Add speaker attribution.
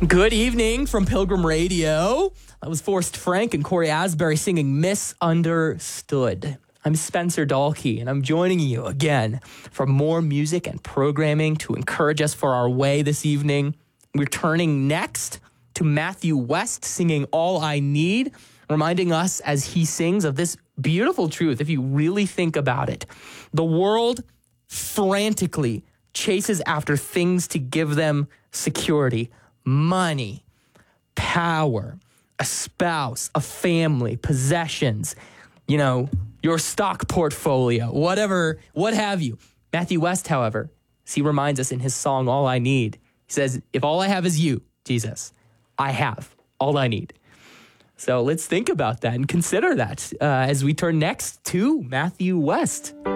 Speaker 1: Good evening from Pilgrim Radio. That was Forrest Frank and Corey Asbury singing Misunderstood. I'm Spencer Dahlke, and I'm joining you again for more music and programming to encourage us for our way this evening. We're turning next to Matthew West singing All I Need, reminding us as he sings of this beautiful truth. If you really think about it, the world frantically chases after things to give them security. Money, power, a spouse, a family, possessions, your stock portfolio, whatever, what have you. Matthew West, however, he reminds us in his song, All I Need. He says, if all I have is you, Jesus, I have all I need. So let's think about that and consider that as we turn next to Matthew West.